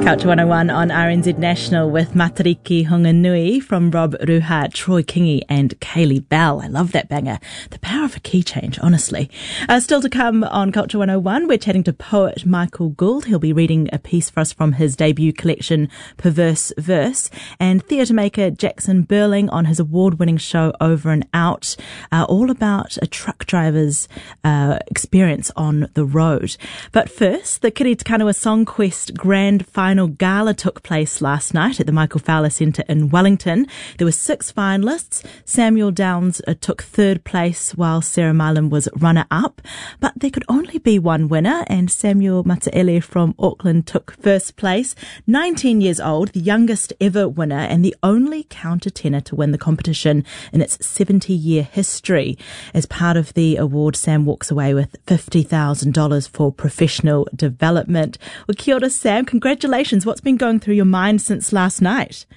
Culture 101 on RNZ National with Matariki Honganui from Rob Ruha, Troy Kingi and Kaylee Bell. I love that banger. The power of a key change, honestly. Still to come on Culture 101, we're chatting to poet Michael Gould. He'll be reading a piece for us from his debut collection, Perverse Verse, and theatre maker Jackson Burling on his award-winning show Over and Out, all about a truck driver's experience on the road. But first, the Kiri Te Kanawa Song Quest Grand Final Gala took place last night at the Michael Fowler Centre in Wellington. There were 6 finalists. Samuel Downs took 3rd place while Sarah Marlin was runner-up. But there could only be one winner, and Samuel Mataele from Auckland took 1st place. 19 years old, the youngest ever winner and the only countertenor to win the competition in its 70-year history. As part of the award, Sam walks away with $50,000 for professional development. Well, kia ora, Sam. Congratulations. What's been going through your mind since last night?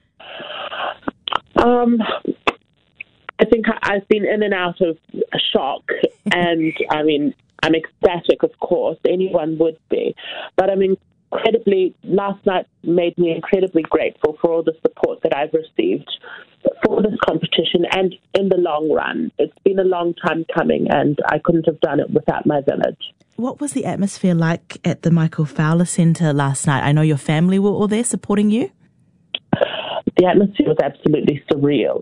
I think I've been in and out of shock, and I mean, I'm ecstatic, of course. Anyone would be. But last night made me incredibly grateful for all the support that I've received for this competition and in the long run. It's been a long time coming, and I couldn't have done it without my village. What was the atmosphere like at the Michael Fowler Centre last night? I know your family were all there supporting you. The atmosphere was absolutely surreal.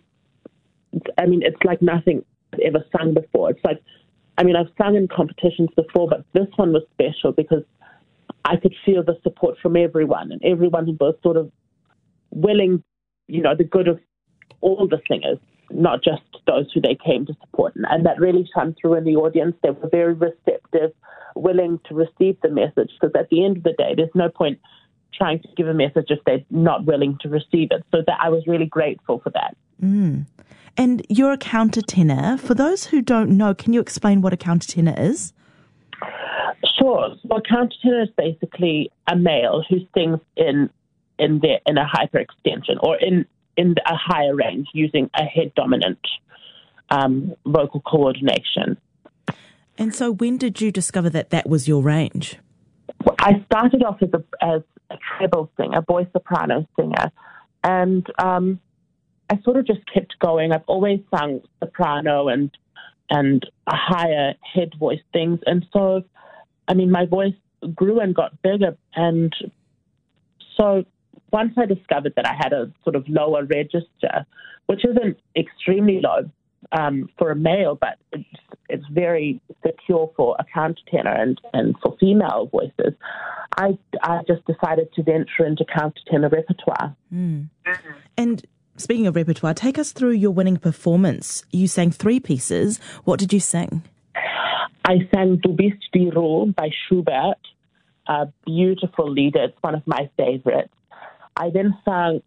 It's like nothing I've ever sung before. I've sung in competitions before, but this one was special because I could feel the support from everyone, and everyone was sort of willing, the good of all the singers, not just those who they came to support. And that really shone through in the audience. They were very receptive, willing to receive the message, because at the end of the day, there's no point trying to give a message if they're not willing to receive it. So that I was really grateful for that. Mm. And you're a countertenor. For those who don't know, can you explain what a countertenor is? Sure. Well, a countertenor is basically a male who sings in a hyperextension or in a higher range using a head dominant vocal coordination. And so when did you discover that was your range? Well, I started off as a treble singer, a boy soprano singer, and I sort of just kept going. I've always sung soprano and a higher head voice things, and so my voice grew and got bigger, and so once I discovered that I had a sort of lower register, which isn't extremely low for a male, but it's very secure for a countertenor and for female voices, I just decided to venture into countertenor repertoire. Mm. And speaking of repertoire, take us through your winning performance. You sang 3 pieces. What did you sing? I sang Du bist die Ruhe by Schubert, a beautiful lieder. It's one of my favorites. I then sang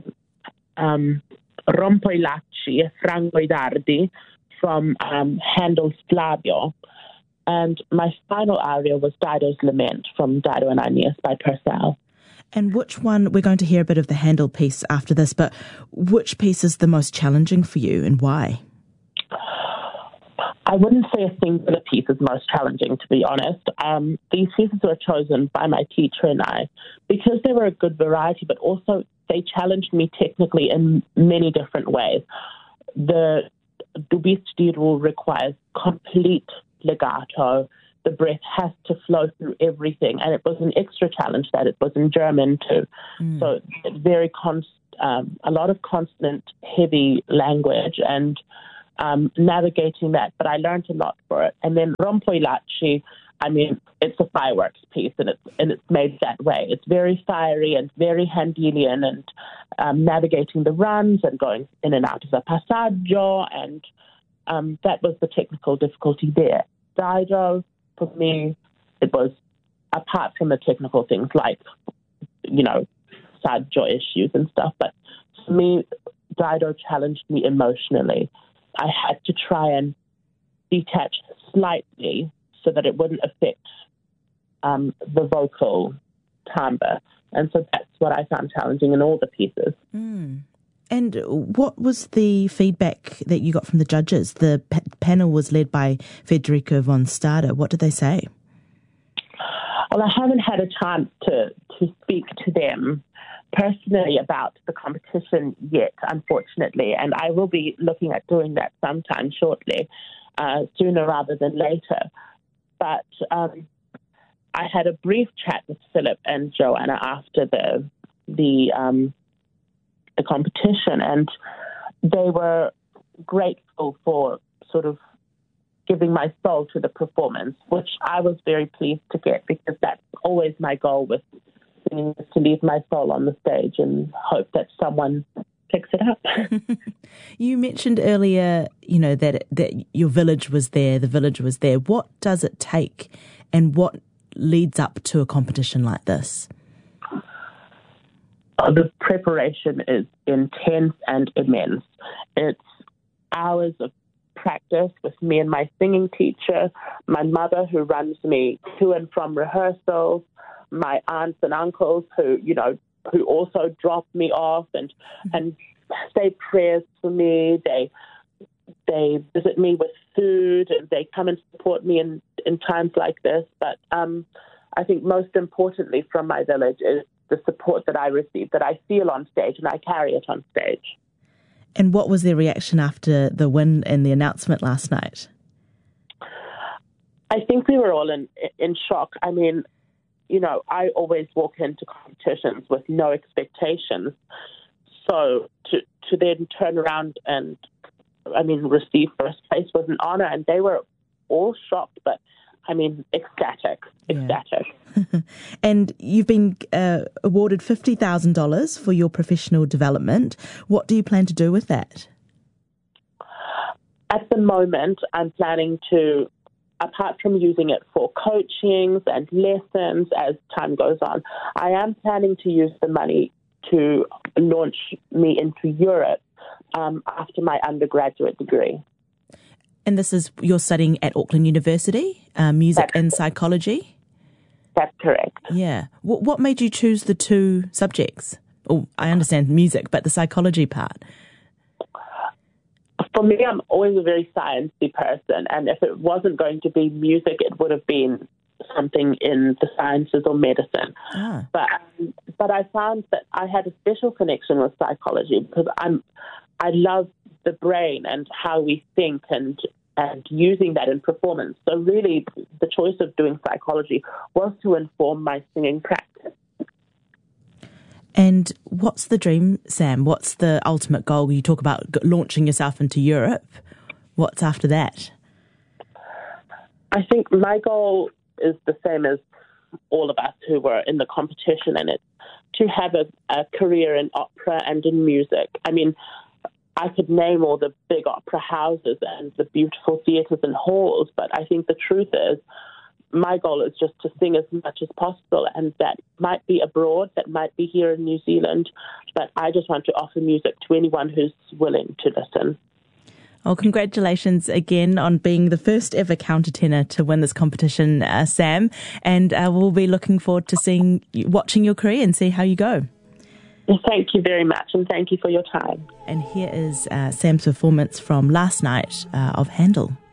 Rompoi Lacci e Frango i Dardi from Handel's Flavio. And my final aria was Dido's Lament from Dido and Aeneas by Purcell. And which one, we're going to hear a bit of the Handel piece after this, but which piece is the most challenging for you and why? I wouldn't say a singular piece is most challenging, to be honest. These pieces were chosen by my teacher and I because they were a good variety, but also they challenged me technically in many different ways. The Du bist die Ruhe requires complete legato. The breath has to flow through everything, and it was an extra challenge that it was in German too. Mm. So very a lot of consonant-heavy language and navigating that, but I learned a lot for it. And then Rompoi Lacci, it's a fireworks piece, and it's made that way. It's very fiery and very Handelian, and navigating the runs and going in and out of the passaggio, and that was the technical difficulty there. Dido, for me, it was, apart from the technical things like, saggio issues and stuff, but for me, Dido challenged me emotionally. I had to try and detach slightly so that it wouldn't affect the vocal timbre. And so that's what I found challenging in all the pieces. Mm. And what was the feedback that you got from the judges? The panel was led by Federico von Stade. What did they say? Well, I haven't had a chance to speak to them personally about the competition yet, unfortunately, and I will be looking at doing that sometime shortly, sooner rather than later. But I had a brief chat with Philip and Joanna after the competition, and they were grateful for sort of giving my soul to the performance, which I was very pleased to get, because that's always my goal with singing, is to leave my soul on the stage and hope that someone picks it up. You mentioned earlier, that your village was there, the village was there. What does it take and what leads up to a competition like this? The preparation is intense and immense. It's hours of practice with me and my singing teacher, my mother who runs me to and from rehearsals, my aunts and uncles who also drop me off and say prayers for me. They visit me with food and they come and support me in times like this. But I think most importantly from my village is the support that I receive, that I feel on stage, and I carry it on stage. And what was their reaction after the win and the announcement last night? I think we were all in shock. I mean, I always walk into competitions with no expectations. So to then turn around and, receive first place was an honor, and they were all shocked, but ecstatic. Yeah. And you've been awarded $50,000 for your professional development. What do you plan to do with that? At the moment, I'm planning to, apart from using it for coachings and lessons as time goes on, I am planning to use the money to launch me into Europe after my undergraduate degree. And this is, you're studying at Auckland University, music and psychology? That's correct. Yeah. What made you choose the two subjects? Oh, I understand music, but the psychology part. For me, I'm always a very sciencey person, and if it wasn't going to be music, it would have been something in the sciences or medicine. Ah. But I found that I had a special connection with psychology because I love the brain and how we think and using that in performance. So really, the choice of doing psychology was to inform my singing practice. And what's the dream, Sam? What's the ultimate goal? You talk about launching yourself into Europe. What's after that? I think my goal is the same as all of us who were in the competition, and it's to have a career in opera and in music. I could name all the big opera houses and the beautiful theatres and halls, but I think the truth is my goal is just to sing as much as possible, and that might be abroad, that might be here in New Zealand, but I just want to offer music to anyone who's willing to listen. Well, congratulations again on being the first ever countertenor to win this competition, Sam, and we'll be looking forward to watching your career and see how you go. Thank you very much, and thank you for your time. And here is Sam's performance from last night of Handel.